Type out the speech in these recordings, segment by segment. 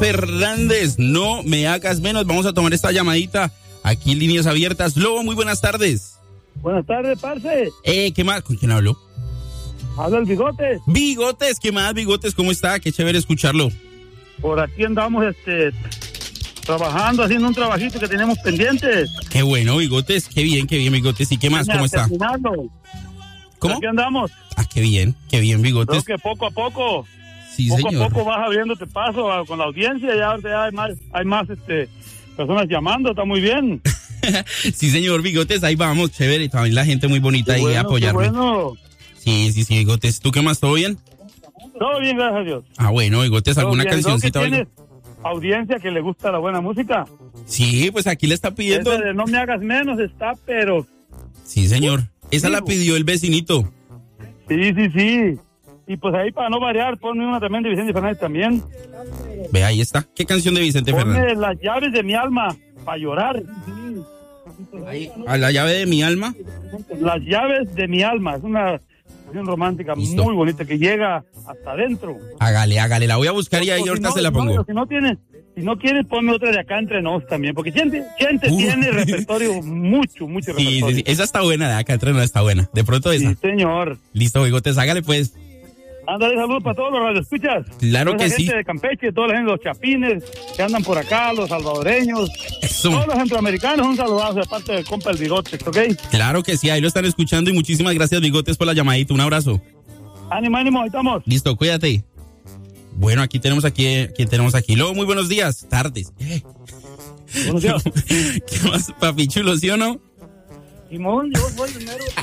Fernández, no me hagas menos. Vamos a tomar esta llamadita aquí en líneas abiertas. Lobo, muy buenas tardes. Buenas tardes, parce. ¿Qué más? ¿Con quién hablo? Habla el Bigotes. Bigotes, ¿qué más, Bigotes? ¿Cómo está? Qué chévere escucharlo. Por aquí andamos, trabajando, haciendo un trabajito que tenemos pendientes. Qué bueno, Bigotes, qué bien, Bigotes. ¿Y qué más? ¿Cómo está? ¿Cómo? Aquí andamos. Qué bien, Bigotes. Creo que poco a poco, sí, poco señor. a poco vas abriéndote paso con la audiencia, ya hay más personas llamando, está muy bien. Sí, señor, Bigotes, ahí vamos, chévere, también la gente muy bonita ahí a apoyarme. Bueno. Sí, Bigotes. ¿Tú qué más? ¿Todo bien? Todo bien, gracias a Dios. Bueno, Bigotes, ¿alguna cancioncita? ¿Tienes audiencia que le gusta la buena música? Sí, pues aquí le está pidiendo. Esa de No me hagas menos está, pero... Sí, señor. Esa la pidió el vecinito. Sí. Y pues ahí, para no variar, ponme una también de Vicente Fernández también. Ve, ahí está. ¿Qué canción de Vicente Fernández? Ponme Las llaves de mi alma, para llorar. Ahí, ¿a la llave de mi alma? Las llaves de mi alma. Es una canción romántica. Listo. Muy bonita que llega hasta adentro. Hágale. La voy a buscar y ahí ahorita se la pongo. Si no quieres, ponme otra de Acá Entre Nos también. Porque gente tiene repertorio, mucho repertorio. Sí. Esa está buena, de Acá Entre Nos está buena. De pronto esa. Sí, señor. Listo, Bigotes, hágale pues. Ándale, saludos para todos los radioescuchas. Claro que sí. Gente de Campeche, toda la gente de los chapines que andan por acá, los salvadoreños. Eso. Todos los centroamericanos, un saludazo de parte del compa El Bigotes, ¿ok? Claro que sí, ahí lo están escuchando y muchísimas gracias, Bigotes, por la llamadita. Un abrazo. Ánimo, ahí estamos. Listo, cuídate. Bueno, aquí tenemos aquí. Lobo, muy buenos días. Tardes. Buenos días. ¿Qué más, papi chulo, sí o no? Simón, yo soy el mero.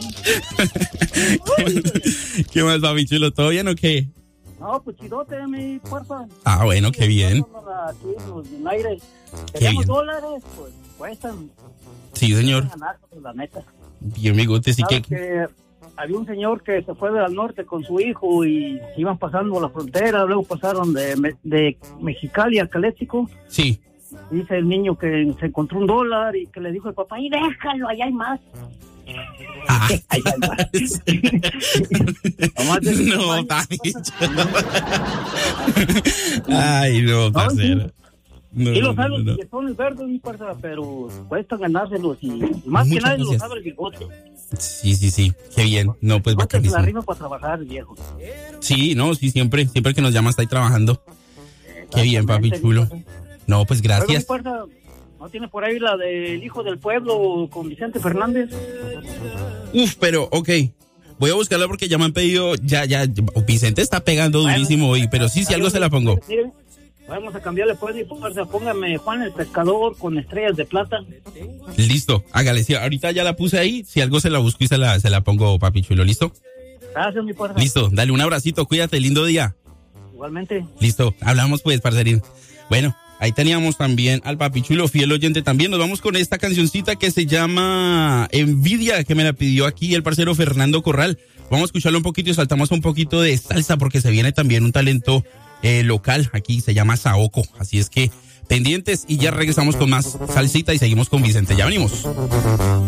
¿Qué más, papi chulo? ¿Todo bien o qué? No, pues chidote, mi porfa. Bueno, qué bien. Aquí en el aire. Qué Tenemos bien. dólares, pues cuestan. Sí, señor. La neta. Bien, Bigotes, sí que había un señor que se fue al norte con su hijo y iban pasando la frontera, luego pasaron de Mexicali a Caléxico. Sí. Dice el niño que se encontró $1 y que le dijo al papá, y déjalo, allá hay más. Allá hay más. No, papi. Ay, no, parcero. No, y los no, sabes no. que son verdes, mi parcera, pero cuesta ganárselos y más que nadie lo sabe el Bigote. Sí. Qué bien. No, pues bacanísimo. bacanísimo. La rima para trabajar, viejo. Sí, no, sí, siempre que nos llama está ahí trabajando. Qué bien, papi chulo. No, pues gracias. ¿No tiene por ahí la del Hijo del Pueblo con Vicente Fernández? Pero, ok. Voy a buscarla porque ya me han pedido, ya, Vicente está pegando durísimo hoy, pero sí, si algo se la pongo. Miren, vamos a cambiarle pues, póngame Juan el Pescador con Estrellas de Plata. Listo, hágale, sí, ahorita ya la puse ahí, si algo se la busco y se la pongo, papi chulo, ¿listo? Gracias, mi puerta. Listo, dale un abracito, cuídate, lindo día. Igualmente. Listo, hablamos pues, parcerín. Bueno, ahí teníamos también al papi chulo, fiel oyente también. Nos vamos con esta cancioncita que se llama Envidia, que me la pidió aquí el parcero Fernando Corral. Vamos a escucharlo un poquito y saltamos un poquito de salsa porque se viene también un talento local. Aquí se llama Saoko. Así es que pendientes y ya regresamos con más salsita y seguimos con Vicente. Ya venimos.